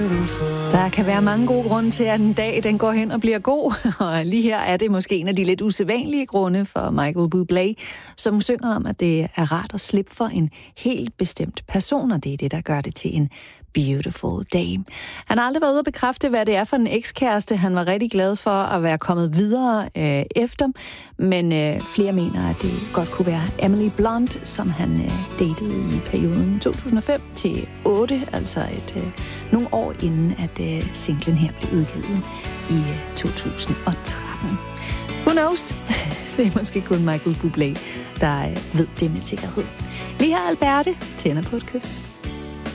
Der kan være mange gode grunde til, at en dag den går hen og bliver god. Og lige her er det måske en af de lidt usædvanlige grunde for Michael Bublé, som synger om, at det er rart at slippe for en helt bestemt person, og det er det, der gør det til en beautiful day. Han har aldrig været ude at bekræfte, hvad det er for en ekskæreste. Han var rigtig glad for at være kommet videre efter, men flere mener, at det godt kunne være Emily Blunt, som han datede i perioden 2005 til 8, altså nogle år inden, at singlen her blev udgivet i 2013. Who knows? Det er måske kun Michael Bublé, der ved det med sikkerhed. Lige her Alberte tænder på et kys.